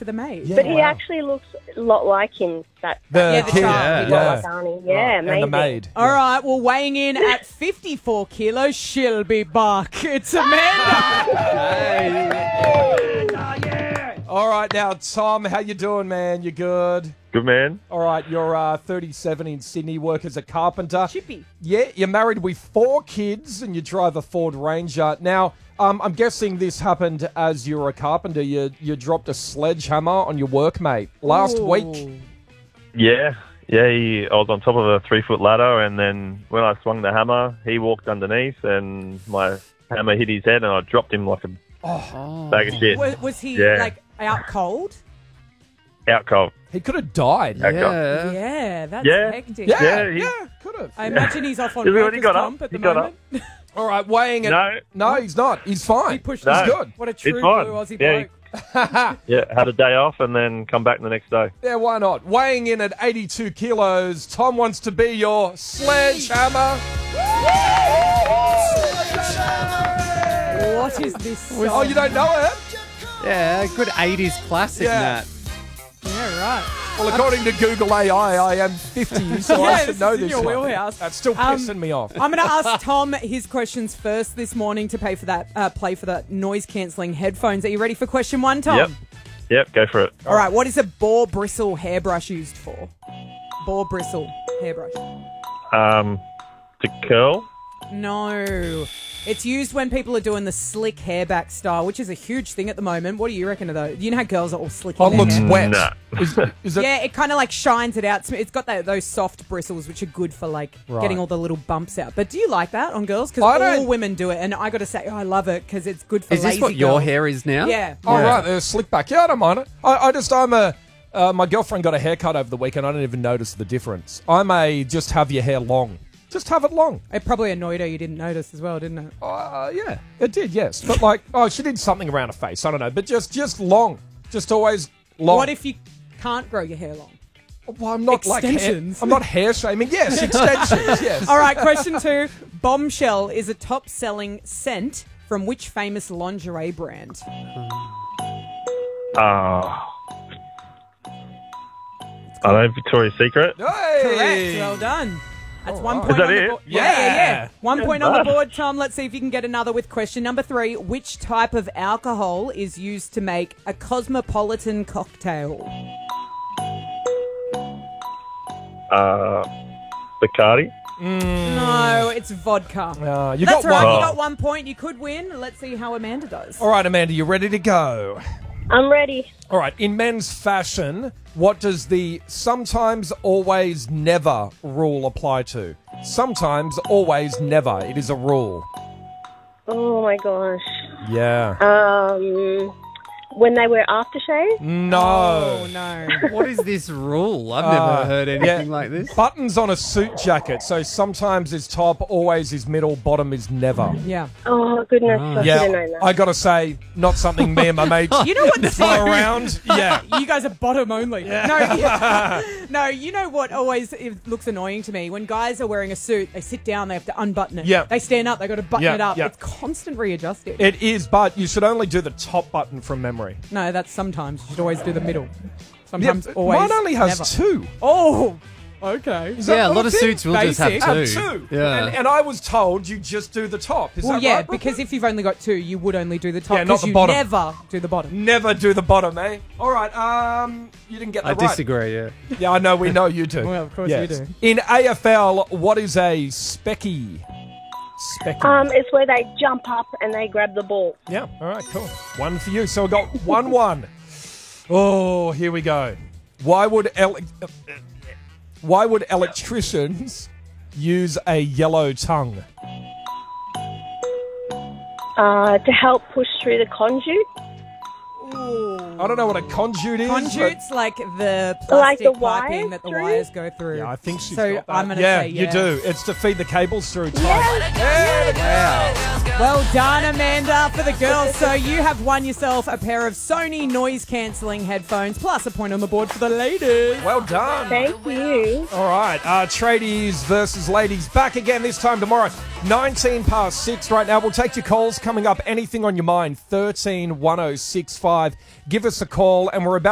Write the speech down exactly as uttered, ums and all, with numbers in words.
to the maid. Yeah, But he wow. actually looks a lot like him. That, The Yeah, the kid, child. yeah, yeah. like Arnie. Yeah, Right, amazing. and the maid. All right, well, weighing in at fifty-four kilos, she'll be back. It's Amanda. All right, now, Tom, how you doing, man? You good? Good man. All right, you're uh, thirty-seven in Sydney, work as a carpenter. Chippy. Yeah, you're married with four kids and you drive a Ford Ranger. Now, um, I'm guessing this happened as you were a carpenter. You you dropped a sledgehammer on your workmate last Ooh. week. Yeah, yeah. He, I was on top of a three-foot ladder, and then when I swung the hammer, he walked underneath, and my hammer hit his head, and I dropped him like a bag of shit. Was, was he, Yeah. like, out cold? Out cold. He could have died. Out cold. Yeah. Yeah, that's Yeah. hectic. Yeah, Yeah, yeah, he- could have. I imagine he's off on He workers' got up. comp at the He got moment. All right, weighing it. No. No, he's not. He's fine. He pushed No. his He's good. What a true It's blue fine. Aussie Yeah, bloke. Yeah, had a day off, and then come back the next day. Yeah, why not? Weighing in at eighty-two kilos, Tom wants to be your sledgehammer. What is this song? Oh, you don't know it? Yeah, good eighties classic, Yeah. Nat. Yeah, right. Well, according to Google A I, I am fifty, so Yeah, I this should know is in this your one. wheelhouse. That's still Um, pissing me off. I'm going to ask Tom his questions first this morning to pay for that, uh, play for that noise-cancelling headphones. Are you ready for question one, Tom? Yep. Yep, go for it. All right, what is a boar bristle hairbrush used for? Boar bristle hairbrush. Um, to curl. No. It's used when people are doing the slick hair back style, which is a huge thing at the moment. What do you reckon of those? You know how girls are all slick Oh, in it their looks hair? wet. Nah. Is, is it? Yeah, it kind of like shines it out. It's got that, those soft bristles, which are good for like Right. getting all the little bumps out. But do you like that on girls? Because I all don't- women do it, and I got to say, oh, I love it because it's good for Is lazy this what your girls. hair is now? Yeah. Oh, Yeah. right, there's slick back. Yeah, I don't mind it. I, I just, I'm a, uh, my girlfriend got a haircut over the weekend. I didn't even notice the difference. I'm a just have your hair long. Just have it long. It probably annoyed her. You didn't notice as well, didn't it? Uh, yeah, it did, yes. But like, oh, she did something around her face. I don't know. But just, just long. Just always long. What if you can't grow your hair long? Well, I'm not like hair, Extensions. I'm not hair shaming. Yes, extensions. Yes. All right, question two. Bombshell is a top-selling scent from which famous lingerie brand? Uh, I know, Victoria's Secret. Hey! Correct. Well done. That's one right. point Is that on the it? board. Yeah, yeah, yeah. Yeah. One point on the board, Tom. Let's see if you can get another with question number three. Which type of alcohol is used to make a cosmopolitan cocktail? Uh, Bacardi. No, it's vodka. Uh, you That's got right. one. You got one point. You could win. Let's see how Amanda does. All right, Amanda, you ready to go? I'm ready. All right, in men's fashion, what does the sometimes, always, never rule apply to? Sometimes, always, never. It is a rule. Oh my gosh. Yeah. Um, when they wear aftershave. No. Oh no. What is this rule? I've Uh, never heard anything yeah. like this. Buttons on a suit jacket. So sometimes is top, always is middle, bottom is never. Yeah. Oh goodness, I should Yeah, have known that. I gotta say, not something me and my mates You know what? throw around. Yeah. You guys are bottom only. No, yeah. no. You know what always it looks annoying to me when guys are wearing a suit. They sit down. They have to unbutton it. Yeah. They stand up. They got to button Yeah, it up. yeah. It's constant readjusting. It is, but you should only do the top button from memory. no, that's sometimes. You should always do the middle. Yeah, Sometimes always. mine only has never. two. Oh. Okay. Is that Yeah, a not lot of thing? suits will just have Basic. two. Have two. Yeah. And, and I was told you just do the top. Is Well, that yeah, right, Brooklyn? because if you've only got two, you would only do the top. Yeah, not 'cause the you bottom. never do the bottom. Never do the bottom, eh? All right, um, you didn't get I that right. disagree, yeah. Yeah, I know, we know you do. Well, of course you do. In A F L, what is a specky? Specky. Um, it's where they jump up and they grab the ball. yeah, all right, cool. One for you. So we got one one. Oh, here we go. Why would ele- uh, uh, why would electricians use a yellow tongue? Uh, to help push through the conduit. I don't know what a conduit is. but- Conduits like the plastic Like the piping wires that the through? wires go through. Yeah, I think she's So got that. I'm gonna yeah, say you yeah. do. It's to feed the cables through time. Well done, Amanda, for the girls. So you have won yourself a pair of Sony noise-cancelling headphones, plus a point on the board for the ladies. Well done. Thank you. All right, uh, tradies versus ladies back again this time tomorrow. nineteen past six right now. We'll take your calls coming up. Anything on your mind, thirteen one oh six five. Give us a call, and we're about